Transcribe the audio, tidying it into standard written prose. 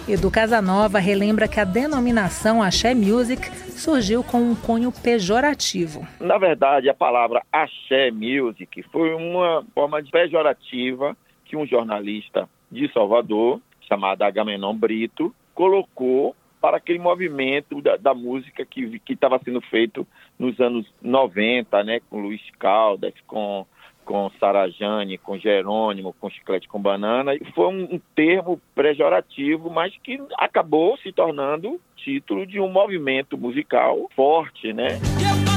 Edu Casanova relembra que a denominação Axé Music surgiu com um cunho pejorativo. Na verdade, a palavra Axé Music foi uma forma pejorativa que um jornalista de Salvador, chamado Agamenon Brito, colocou para aquele movimento da música que estava sendo feito nos anos 90, né, com Luiz Caldas, com Sarajane, com Jerônimo, com Chiclete com Banana. E foi um termo pejorativo, mas que acabou se tornando título de um movimento musical forte, né?